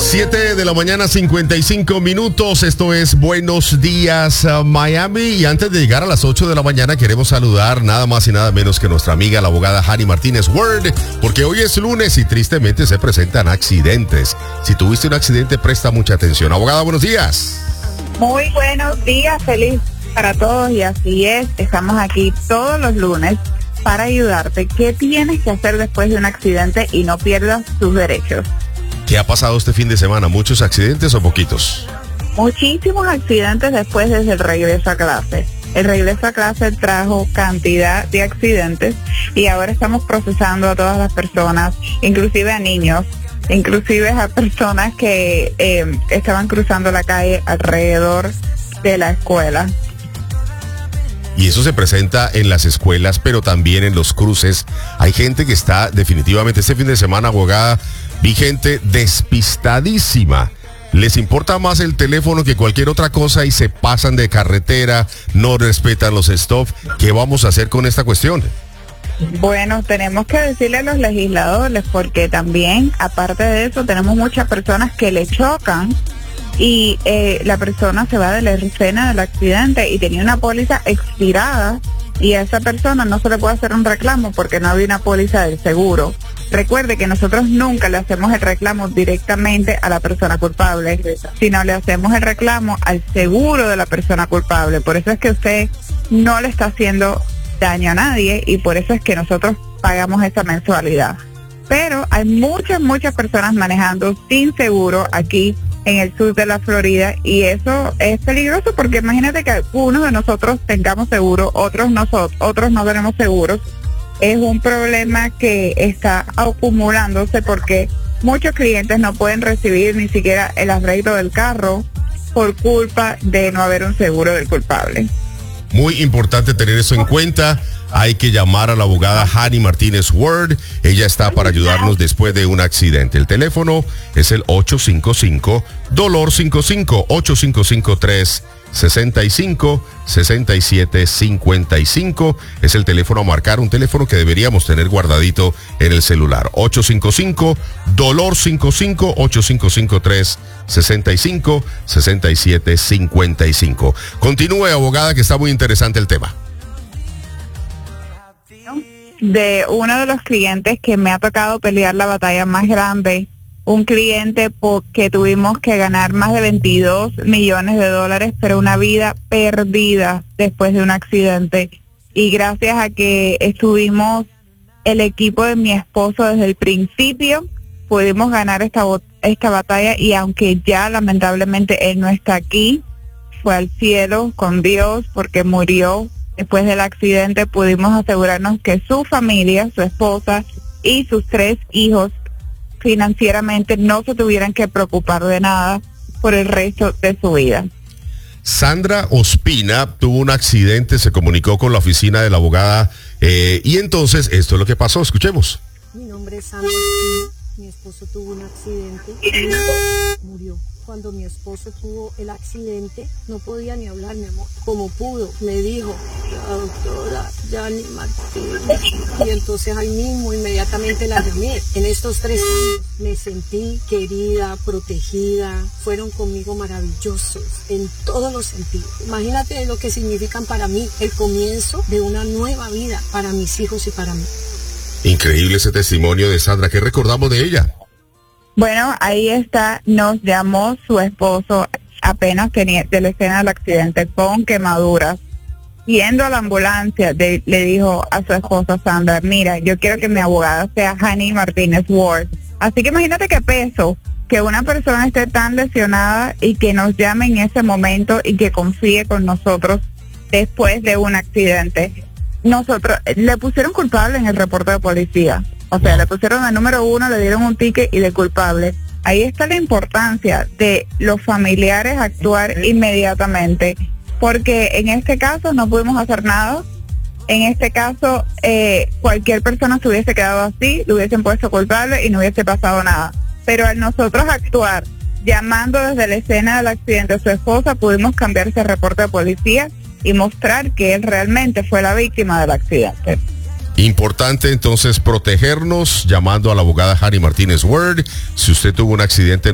7 de la mañana, 55 minutos. Esto es Buenos Días, Miami. Y antes de llegar a las 8 de la mañana, queremos saludar nada más y nada menos que nuestra amiga, la abogada Hani Martínez Ward, porque hoy es lunes y tristemente se presentan accidentes. Si tuviste un accidente, presta mucha atención. Abogada, buenos días. Muy buenos días, feliz para todos. Y así es, estamos aquí todos los lunes para ayudarte. ¿Qué tienes que hacer después de un accidente y no pierdas tus derechos? ¿Qué ha pasado este fin de semana? ¿Muchos accidentes o poquitos? Muchísimos accidentes después desde el regreso a clase. El regreso a clase trajo cantidad de accidentes y ahora estamos procesando a todas las personas, inclusive a niños, inclusive a personas que estaban cruzando la calle alrededor de la escuela. Y eso se presenta en las escuelas, pero también en los cruces. Hay gente que está definitivamente, este fin de semana, abogada, vi gente despistadísima. Les importa más el teléfono que cualquier otra cosa y se pasan de carretera, no respetan los stops. ¿Qué vamos a hacer con esta cuestión? Bueno, tenemos que decirle a los legisladores, porque también, aparte de eso, tenemos muchas personas que le chocan y la persona se va de la escena del accidente y tenía una póliza expirada y a esa persona no se le puede hacer un reclamo porque no había una póliza del seguro. Recuerde que nosotros nunca le hacemos el reclamo directamente a la persona culpable, sino le hacemos el reclamo al seguro de la persona culpable. Por eso es que usted no le está haciendo daño a nadie y por eso es que nosotros pagamos esa mensualidad. Pero hay muchas personas manejando sin seguro aquí en el sur de la Florida y eso es peligroso porque imagínate que algunos de nosotros tengamos seguro, otros no tenemos seguros. Es un problema que está acumulándose porque muchos clientes no pueden recibir ni siquiera el arreglo del carro por culpa de no haber un seguro del culpable. Muy importante tener eso en cuenta. Hay que llamar a la abogada Hani Martínez Ward. Ella está para ayudarnos después de un accidente. El teléfono es el 855-DOLOR55, 855-365-6755. Es el teléfono a marcar, un teléfono que deberíamos tener guardadito en el celular. 855-DOLOR55, 855-365-6755. Continúe, abogada, que está muy interesante el tema. De uno de los clientes que me ha tocado pelear la batalla más grande, un cliente que tuvimos que ganar más de $22 millones, pero una vida perdida después de un accidente. Y gracias a que estuvimos el equipo de mi esposo desde el principio, pudimos ganar esta batalla y aunque ya lamentablemente él no está aquí, fue al cielo con Dios porque murió. Después del accidente pudimos asegurarnos que su familia, su esposa y sus 3 hijos financieramente no se tuvieran que preocupar de nada por el resto de su vida. Sandra Ospina tuvo un accidente, se comunicó con la oficina de la abogada y entonces esto es lo que pasó, escuchemos. Mi nombre es Sandra Ospina, mi esposo tuvo un accidente y murió. Cuando mi esposo tuvo el accidente, no podía ni hablar, mi amor. Como pudo, me dijo, la doctora Hani Martínez. Y entonces ahí mismo, inmediatamente la llamé. En estos 3 años me sentí querida, protegida. Fueron conmigo maravillosos, en todos los sentidos. Imagínate lo que significan para mí, el comienzo de una nueva vida para mis hijos y para mí. Increíble ese testimonio de Sandra. ¿Qué recordamos de ella? Bueno, ahí está, nos llamó su esposo apenas tenía de la escena del accidente con quemaduras. Yendo a la ambulancia, le dijo a su esposa Sandra, mira, yo quiero que mi abogada sea Hani Martínez Ward. Así que imagínate qué peso que una persona esté tan lesionada y que nos llame en ese momento y que confíe con nosotros después de un accidente. Nosotros le pusieron culpable en el reporte de policía. O sea, le pusieron el número 1, le dieron un ticket y de culpable. Ahí está la importancia de los familiares actuar inmediatamente, porque en este caso no pudimos hacer nada. En este caso, cualquier persona se hubiese quedado así, le hubiesen puesto culpable y no hubiese pasado nada. Pero al nosotros actuar, llamando desde la escena del accidente a su esposa, pudimos cambiar ese reporte de policía y mostrar que él realmente fue la víctima del accidente. Importante entonces protegernos llamando a la abogada Hani Martínez Ward. Si usted tuvo un accidente